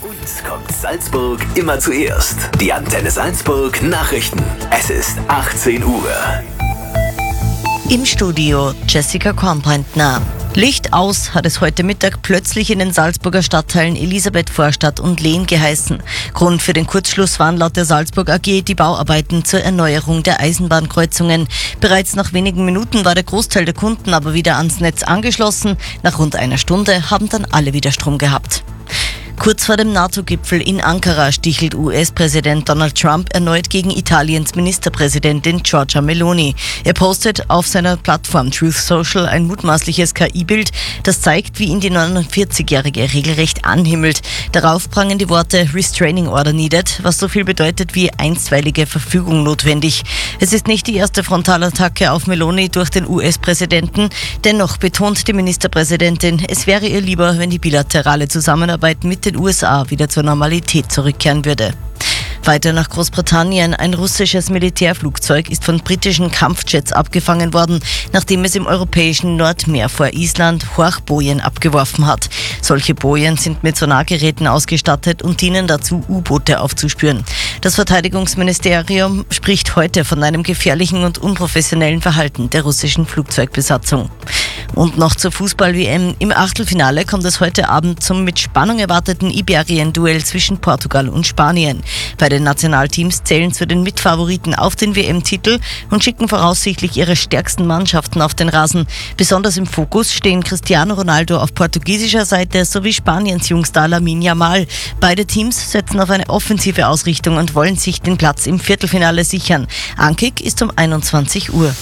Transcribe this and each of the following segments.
Uns kommt Salzburg immer zuerst. Die Antenne Salzburg Nachrichten. Es ist 18 Uhr. Im Studio Jessica Kornbrandner. Licht aus hat es heute Mittag plötzlich in den Salzburger Stadtteilen Elisabethvorstadt und Lehn geheißen. Grund für den Kurzschluss waren laut der Salzburg AG die Bauarbeiten zur Erneuerung der Eisenbahnkreuzungen. Bereits nach wenigen Minuten war der Großteil der Kunden aber wieder ans Netz angeschlossen. Nach rund einer Stunde haben dann alle wieder Strom gehabt. Kurz vor dem NATO-Gipfel in Ankara stichelt US-Präsident Donald Trump erneut gegen Italiens Ministerpräsidentin Giorgia Meloni. Er postet auf seiner Plattform Truth Social ein mutmaßliches KI-Bild, das zeigt, wie ihn die 49-Jährige regelrecht anhimmelt. Darauf prangen die Worte Restraining Order needed, was so viel bedeutet wie einstweilige Verfügung notwendig. Es ist nicht die erste Frontalattacke auf Meloni durch den US-Präsidenten. Dennoch betont die Ministerpräsidentin, es wäre ihr lieber, wenn die bilaterale Zusammenarbeit mit den USA wieder zur Normalität zurückkehren würde. Weiter nach Großbritannien. Ein russisches Militärflugzeug ist von britischen Kampfjets abgefangen worden, nachdem es im europäischen Nordmeer vor Island Hochbojen abgeworfen hat. Solche Bojen sind mit Sonargeräten ausgestattet und dienen dazu, U-Boote aufzuspüren. Das Verteidigungsministerium spricht heute von einem gefährlichen und unprofessionellen Verhalten der russischen Flugzeugbesatzung. Und noch zur Fußball-WM. Im Achtelfinale kommt es heute Abend zum mit Spannung erwarteten Iberien-Duell zwischen Portugal und Spanien. Beide Nationalteams zählen zu den Mitfavoriten auf den WM-Titel und schicken voraussichtlich ihre stärksten Mannschaften auf den Rasen. Besonders im Fokus stehen Cristiano Ronaldo auf portugiesischer Seite sowie Spaniens Jungstar Lamine Yamal. Beide Teams setzen auf eine offensive Ausrichtung und wollen sich den Platz im Viertelfinale sichern. Ankick ist um 21 Uhr.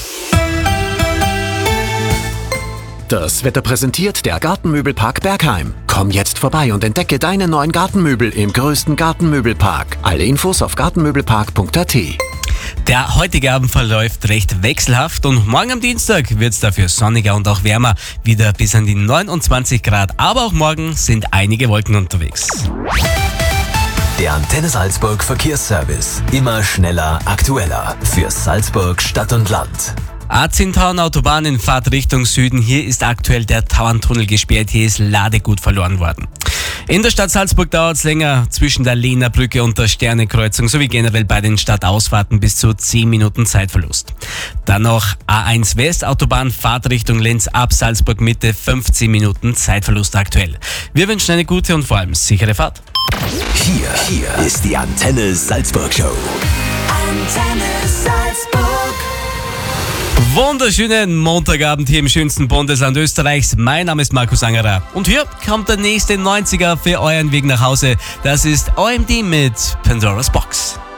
Das Wetter präsentiert der Gartenmöbelpark Bergheim. Komm jetzt vorbei und entdecke deine neuen Gartenmöbel im größten Gartenmöbelpark. Alle Infos auf gartenmöbelpark.at. Der heutige Abend verläuft recht wechselhaft und morgen am Dienstag wird es dafür sonniger und auch wärmer, wieder bis an die 29 Grad. Aber auch morgen sind einige Wolken unterwegs. Der Antenne Salzburg Verkehrsservice. Immer schneller, aktueller. Für Salzburg Stadt und Land. A10 Tauern Autobahn in Fahrt Richtung Süden. Hier ist aktuell der Tauerntunnel gesperrt. Hier ist Ladegut verloren worden. In der Stadt Salzburg dauert es länger zwischen der Lehner Brücke und der Sternekreuzung sowie generell bei den Stadtausfahrten bis zu 10 Minuten Zeitverlust. Dann noch A1 West Autobahn Fahrt Richtung Linz ab Salzburg Mitte 15 Minuten Zeitverlust aktuell. Wir wünschen eine gute und vor allem sichere Fahrt. Hier ist die Antenne Salzburg Show. Antenne Salzburg. Wunderschönen Montagabend hier im schönsten Bundesland Österreichs. Mein Name ist Markus Angerer und hier kommt der nächste 90er für euren Weg nach Hause. Das ist OMD mit Pandora's Box.